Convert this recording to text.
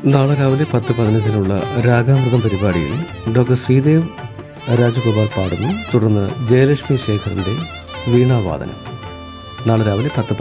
നാളെ രാവിലെ 10:15 രാഗാമൃതം പരിപാടിയിൽ ഡോക്ടർ ശ്രീദേവ് രാജഗോപാൽ പാടുന്നു. തുടർന്ന് ജയലക്ഷ്മി ശേഖറിൻ്റെ വീണാവാദനം. നാളെ രാവിലെ 10:15.